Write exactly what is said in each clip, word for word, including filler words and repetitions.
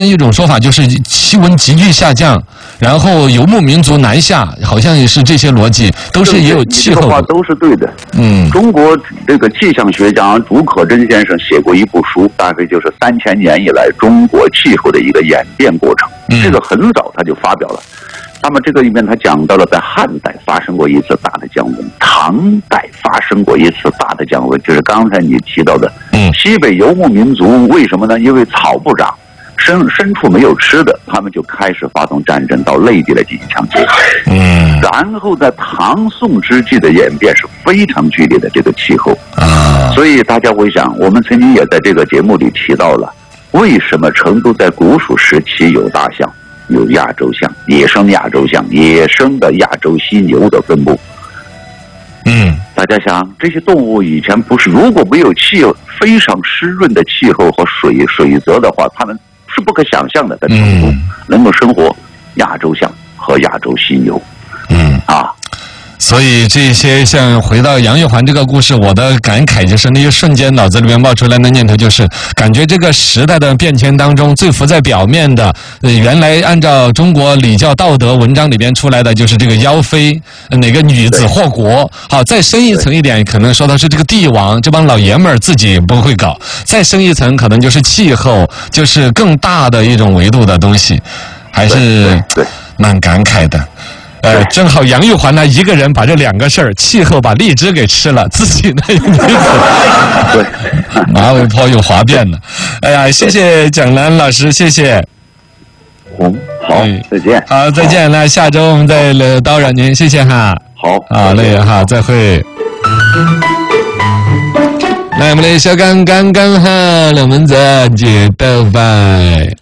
一种说法就是气温急剧下降，然后游牧民族南下，好像也是这些逻辑，都是也有气候。 这个话都是对的。嗯，中国这个气象学家竺可桢先生写过一部书，大概就是三千年以来中国气候的一个演变过程。嗯，这个很早他就发表了。那么这个里面他讲到了，在汉代发生过一次大的降温，唐代发生过一次大的降温，就是刚才你提到的。嗯，西北游牧民族为什么呢？因为草不长。牲牲畜没有吃的，他们就开始发动战争，到内地来进行抢劫。嗯，然后在唐宋之际的演变是非常剧烈的这个气候啊，所以大家会想，我们曾经也在这个节目里提到了，为什么成都在古蜀时期有大象，有亚洲象，野生亚洲象，野生的亚洲犀牛的分布。嗯，大家想，这些动物以前不是如果没有气非常湿润的气候和水水泽的话，它们是不可想象的，在成都能够生活亚洲象和亚洲犀牛。嗯啊， 所以这些像回到杨玉环这个故事，我的感慨就是那一瞬间脑子里面冒出来的念头就是，感觉这个时代的变迁当中，最浮在表面的，呃，原来按照中国礼教道德文章里边出来的就是这个妖妃，哪个女子祸国。好，再深一层一点，可能说的是这个帝王，这帮老爷们儿自己不会搞。再深一层，可能就是气候，就是更大的一种维度的东西，还是蛮感慨的。呃，正好杨玉环呢一个人把这两个事儿，气候把荔枝给吃了，自己呢又没走，对，马尾坡又哗变了。哎呀，谢谢蒋楠老师，谢谢。 嗯，好，再见。 好，再见。那下周我们再叨扰您，谢谢哈。 好， 好嘞，哈，再会。来，我们的小刚刚刚好，我们再接到拜。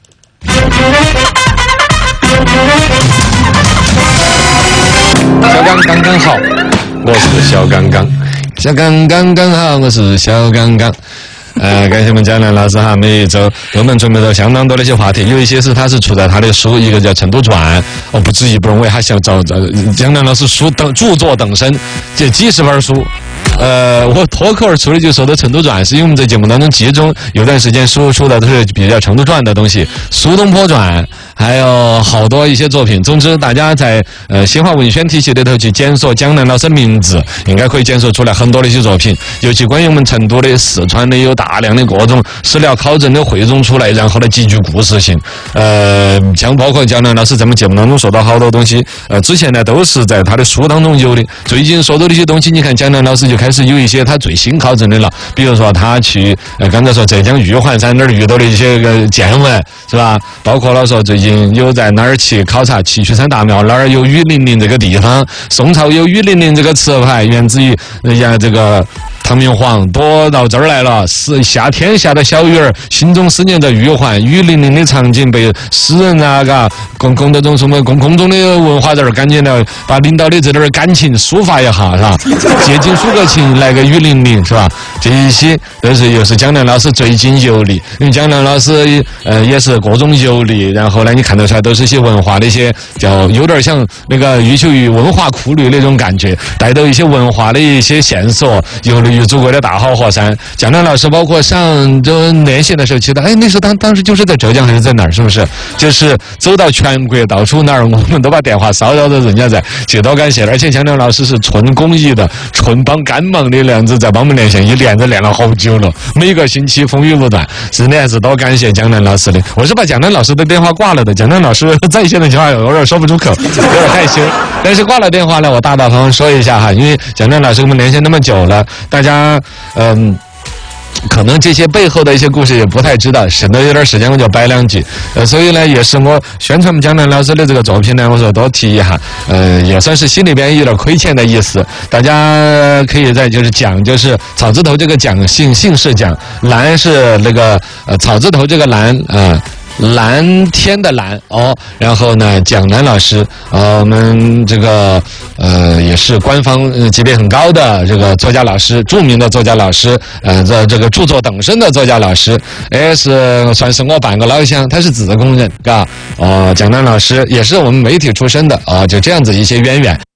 小刚刚刚好，我是小刚刚，小刚刚刚好，我是小刚刚。呃，感谢我们蒋楠老师哈，每一周给我们准备了相当多的一些话题，有一些是他是出在他的书，一个叫《成都传》，哦，不止一本，我还想找找蒋楠老师书等著作等身，这几十本书。呃，我脱口而出的就说的《成都传》，是因为我们在节目当中集中有段时间输出的都是比较《成都传》的东西，《苏东坡传》，还有好多一些作品。总之，大家在呃新华文宣体系里头去检索蒋楠老师名字，应该可以检索出来很多的一些作品。尤其关于我们成都的、四川的，有大量的各种史料考证的汇总出来，然后呢极具故事性。呃，像包括蒋楠老师在我们节目当中说到好多东西，呃，之前呢都是在他的书当中有的。最近说到的一些东西，你看蒋楠老师就开始有一些他最新考证的了，比如说他去呃刚才说浙江玉环山那儿遇到的一些个见闻，是吧？包括了说最近有在哪儿去考察七曲山大庙哪儿有雨霖铃这个地方，宋朝有雨霖铃这个词牌，源自于人家这个唐明皇躲到这儿来了，是夏天下的小雨儿，心中思念着玉环，雨霖铃的场景被诗人啊，嘎，公公这种什么公公众的文化人赶紧的把领导的这点感情抒发一下，是吧？借景抒个情，来个雨霖铃，是吧？这一些都是又是蒋楠老师最近游历，因为蒋楠老师呃也是各种游历，然后呢你看得出来都是一些文化的一些叫有点像那个欲求于文化苦旅那种感觉，带到一些文化的一些线索，游历于祖国的大好河山。蒋楠老师包括上周连线的时候提到，哎，那时候当当时就是在浙江还是在哪儿？是不是？就是走到全国到处哪儿，我们都把电话骚扰着人家在，就多感谢。而且蒋楠老师是纯公益的、纯帮干忙的那样子在帮我们连线，一连着连了好久了，每个星期风雨不断，真的还是多感谢蒋楠老师的。我是把蒋楠老师的电话挂了的，蒋楠老师在线的情况有点说不出口，有点害羞。但是挂了电话呢，我大大方方说一下哈，因为蒋楠老师跟我们连线那么久了，大家嗯。可能这些背后的一些故事也不太知道，省得有点时间我就掰两句，呃，所以呢，也是我宣传我们蒋楠老师的这个作品呢，我说多提一下，呃，也算是心里边有点亏欠的意思。大家可以在就是讲，就是草字头这个讲姓姓氏讲，蓝是那个呃草字头这个蓝啊。呃蓝天的蓝哦，然后呢，蒋楠老师，呃，我们这个呃也是官方级别很高的这个作家老师，著名的作家老师，呃，这这个著作等身的作家老师，也是算是我半个老乡，他是自贡人，嘎，哦，蒋楠老师也是我们媒体出身的啊、哦，就这样子一些渊源。